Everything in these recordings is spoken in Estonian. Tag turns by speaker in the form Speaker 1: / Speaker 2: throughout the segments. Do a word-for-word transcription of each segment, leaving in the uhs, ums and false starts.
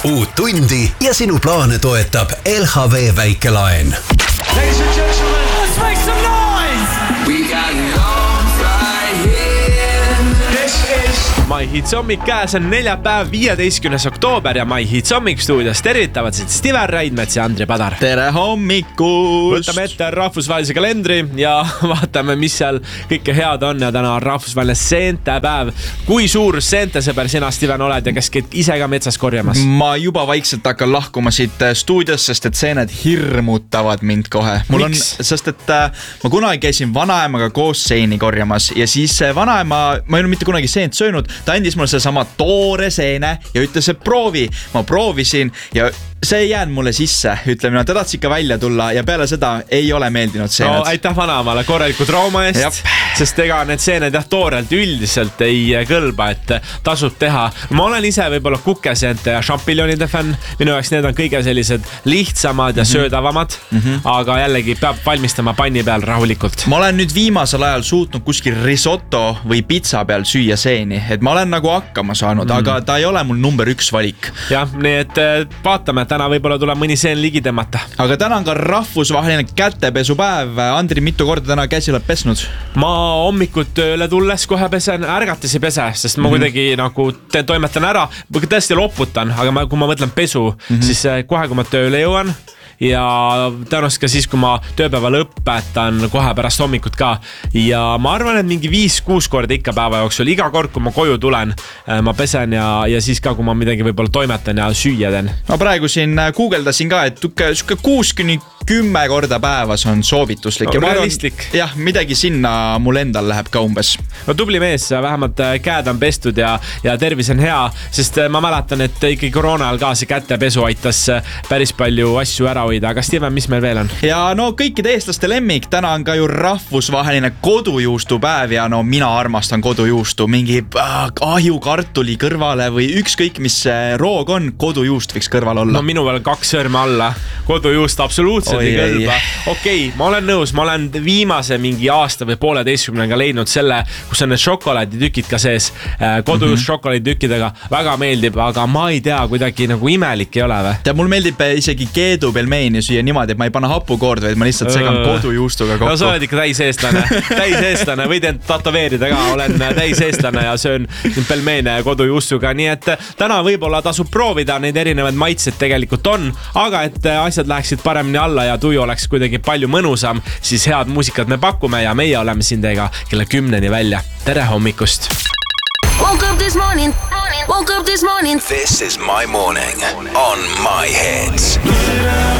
Speaker 1: uut tundi ja sinu plaane toetab L H V väikelaen.
Speaker 2: Ladies and gentlemen, let's make some noise! We got love right here. This is
Speaker 3: My Hits hommik käes on neljapäev viieteistkümnes oktoober ja My Hits hommik stuudios tervitavad siit Stiver Raidmets ja Andri Padar.
Speaker 4: Tere hommikust!
Speaker 3: Võtame ette rahvusvahelise kalendri ja vaatame, mis seal kõike head on ja täna on rahvusvaheline seentepäev. Kui suur seentesõber sina, Steven, oled ja kes käid ise ka metsas korjamas?
Speaker 4: Ma juba vaikselt hakkan lahkuma siit stuudios, sest et seened hirmutavad mind kohe. Mul
Speaker 3: Miks?
Speaker 4: on, sest et ma kunagi käisin vanaemaga koos seeni korjamas ja siis vanaema, ma ei ole mitte kunagi seent söönud, ta andis mulle see sama toore seene ja ütles, et proovi. Ma proovisin ja see ei jäänud mulle sisse, ütleme, ta tahtis ikka välja tulla ja peale seda ei ole meeldinud seened.
Speaker 3: No, aitäh vanaemale korraliku trauma eest,
Speaker 4: Jab.
Speaker 3: sest ega need seened jah toorelt üldiselt ei kõlba, et tasub teha. Ma olen ise võib-olla kukeseente ja šampiljonide fänn. Minu jaoks need on kõige sellised lihtsamad ja söödavamad, mm-hmm. aga jällegi peab valmistama panni peal rahulikult.
Speaker 4: Ma olen nüüd viimasel ajal suutnud kuskil risotto või pizza peal süüa seeni, et ma olen nagu hakkama saanud, mm. aga ta ei ole mul number üks valik.
Speaker 3: Jah, nii et vaatame, täna võib-olla tuleb mõni seen ligi tõmmata.
Speaker 4: Aga täna on ka rahvusvaheline kätepesupäev. Andri, mitu korda täna käsi oled pesnud?
Speaker 3: Ma hommikut tööle tulles kohe pesen, ärgates ei pese, sest ma mm-hmm. kuidagi nagu toimetan ära, tõesti loputan, aga ma, kui ma mõtlen pesu, mm-hmm. siis kohe, kui ma tööle jõuan ja tõenäoliselt ka siis, kui ma tööpäeva lõpetan kohe pärast hommikut ka. Ja ma arvan, et mingi viis-kuus korda ikka päeva jooksul, iga kord, kui ma koju tulen, ma pesen ja, ja siis ka, kui ma midagi võib-olla toimetan ja süüa teen.
Speaker 4: Ma praegu siin guugeldasin ka, et suke kuus kuni kümme korda päevas on soovituslik.
Speaker 3: No, realistlik.
Speaker 4: Jah, midagi sinna mul endal läheb ka umbes.
Speaker 3: No tubli mees, vähemalt käed on pestud ja, ja tervis on hea, sest ma mäletan, et ikkagi koroona ajal ka see kätepesu aitas päris palju asju ära hoida. Aga Steven, mis meil veel on?
Speaker 4: Ja no kõikide eestlaste lemmik, täna on ka ju rahvusvaheline kodujuustu päev ja no mina armastan kodujuustu. Mingi äh, ahju kartuli kõrvale või ükskõik mis roog on, kodujuust võiks kõrval olla.
Speaker 3: No minu veel kaks sõrme alla. Kodujuust absoluutselt ei kõlba. Okei, okay, ma olen nõus, ma olen viimase mingi aasta või pooleteistkümnega leidnud selle, kus on need šokolaaditükid ka sees. Kodujuust mm-hmm. šokolaaditükkidega väga meeldib, aga ma ei tea, kuidagi nagu imelik ei ole või?
Speaker 4: Ja mul meeldib isegi keedu pelmeeni süüa niimoodi, et ma ei pane hapukoord, vaid ma lihtsalt segan kodujuustuga kokku.
Speaker 3: No sa oled ikka täis eestlane, täis eestlane, võid end tatoveerida ka, olen täis eestlane ja söön pelmeene kodujuustuga, nii et täna võib-olla tasub proovida, neid erinevad maitsed tegelikult on, aga et asjad läheksid paremini alla ja tuju oleks kuidagi palju mõnusam, siis head muusikat me pakume ja meie oleme siin teiega kella kümneni välja. Tere hommikust!
Speaker 5: Woke up this morning, woke up this morning.
Speaker 1: This is my morning on My Hits.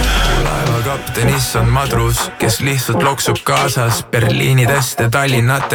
Speaker 6: Laeva kaptenis on madrus, kes lihtsalt loksub kaasas Berliinidest ja Tallinnate